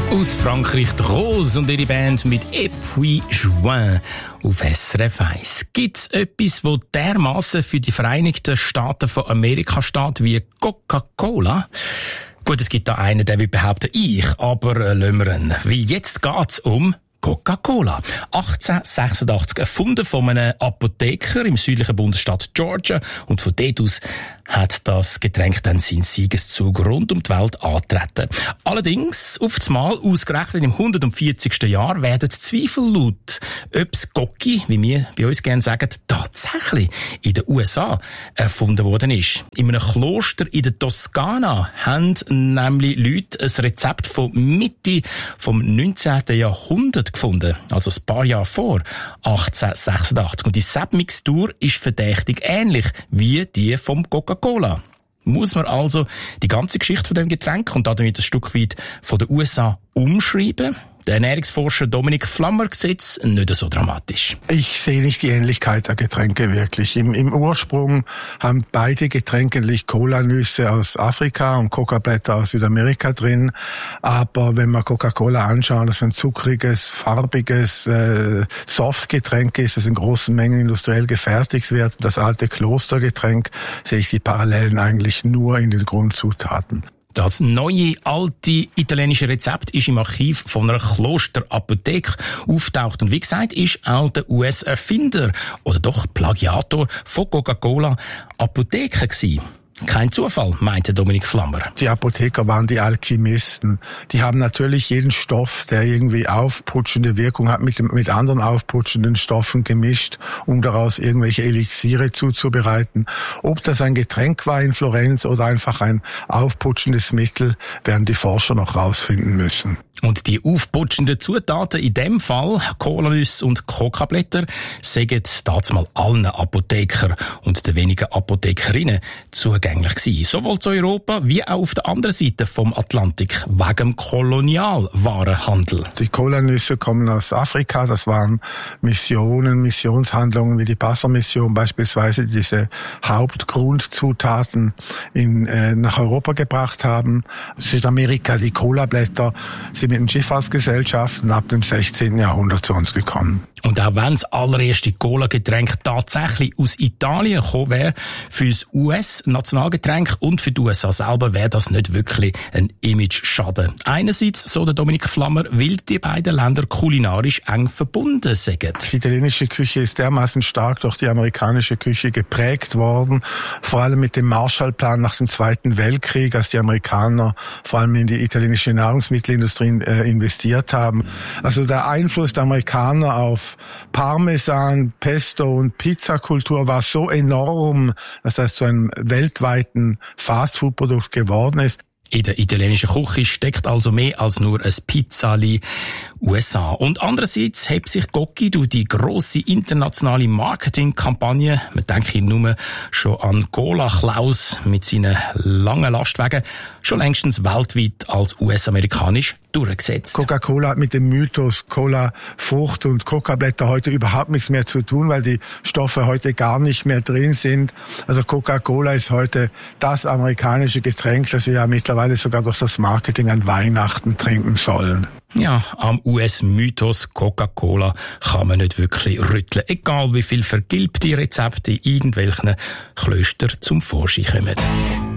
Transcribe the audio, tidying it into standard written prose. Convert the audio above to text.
Aus Frankreich die Rose und ihre Band mit «Et puis juin» auf SRF 1. Gibt es etwas, das dermassen für die Vereinigten Staaten von Amerika steht wie Coca-Cola? Gut, es gibt da einen, der will behaupten, ich, aber lassen wir ihn. Weil jetzt geht's um Coca-Cola. 1886 erfunden von einem Apotheker im südlichen Bundesstaat Georgia, und von dort aus hat das Getränk dann seinen Siegeszug rund um die Welt angetreten. Allerdings, auf das Mal, ausgerechnet im 140. Jahr, werden Zweifel laut, ob das Gocki, wie wir bei uns gerne sagen, tatsächlich in den USA erfunden worden ist. In einem Kloster in der Toskana haben nämlich Leute ein Rezept von Mitte vom 19. Jahrhundert gefunden, also ein paar Jahre vor 1886. Und die Sepp-Mixtur ist verdächtig ähnlich wie die vom Coca-Cola. Muss man also die ganze Geschichte von dem Getränk und damit ein Stück weit von den USA umschreiben? Der Ernährungsforscher Dominik Flammer sieht es nicht so dramatisch. Ich sehe nicht die Ähnlichkeit der Getränke wirklich. Im Ursprung haben beide Getränke Cola-Nüsse aus Afrika und Coca-Blätter aus Südamerika drin. Aber wenn man Coca-Cola anschaut, das ist ein zuckriges, farbiges Softgetränk ist, das in großen Mengen industriell gefertigt wird. Das alte Klostergetränk, sehe ich die Parallelen eigentlich nur in den Grundzutaten. Das neue, alte italienische Rezept ist im Archiv von einer Klosterapotheke auftaucht. Und wie gesagt, ist auch der US-Erfinder oder doch Plagiator von Coca-Cola Apotheker gewesen. Kein Zufall, meinte Dominik Flammer. Die Apotheker waren die Alchemisten. Die haben natürlich jeden Stoff, der irgendwie aufputschende Wirkung hat, mit anderen aufputschenden Stoffen gemischt, um daraus irgendwelche Elixiere zuzubereiten. Ob das ein Getränk war in Florenz oder einfach ein aufputschendes Mittel, werden die Forscher noch rausfinden müssen. Und die aufputschenden Zutaten, in dem Fall Cola-Nüsse und Coca-Blätter, sagen dazumal allen Apotheker und den wenigen Apothekerinnen zugänglich gewesen. Sowohl zu Europa wie auch auf der anderen Seite vom Atlantik, wegen dem Kolonialwarenhandel. Die Cola-Nüsse kommen aus Afrika, das waren Missionshandlungen wie die Passer-Mission beispielsweise, die diese Hauptgrundzutaten nach Europa gebracht haben. Südamerika, die Cola-Blätter, sind mit den Schifffahrtsgesellschaften ab dem 16. Jahrhundert zu uns gekommen. Und auch wenn das allererste Cola-Getränk tatsächlich aus Italien gekommen wäre, für das US-Nationalgetränk und für die USA selber wäre das nicht wirklich ein Image-Schaden. Einerseits, so der Dominik Flammer, weil die beiden Länder kulinarisch eng verbunden sind. Die italienische Küche ist dermaßen stark durch die amerikanische Küche geprägt worden, vor allem mit dem Marshallplan nach dem Zweiten Weltkrieg, als die Amerikaner vor allem in die italienische Nahrungsmittelindustrie investiert haben. Also der Einfluss der Amerikaner auf Parmesan, Pesto und Pizzakultur war so enorm, dass das zu einem weltweiten Fastfood-Produkt geworden ist. In der italienischen Küche steckt also mehr als nur ein Pizzali USA. Und andererseits hebt sich Gocki durch die grosse internationale Marketingkampagne, man denke nur schon an Cola Klaus mit seinen langen Lastwagen, schon längstens weltweit als US-amerikanisch durchgesetzt. Coca-Cola hat mit dem Mythos Cola Frucht und Coca-Blätter heute überhaupt nichts mehr zu tun, weil die Stoffe heute gar nicht mehr drin sind. Also Coca-Cola ist heute das amerikanische Getränk, das wir ja mittlerweile sogar durch das Marketing an Weihnachten trinken sollen. Ja, am US-Mythos Coca-Cola kann man nicht wirklich rütteln, egal wie viel vergilbte Rezepte in irgendwelchen Klöstern zum Vorschein kommen.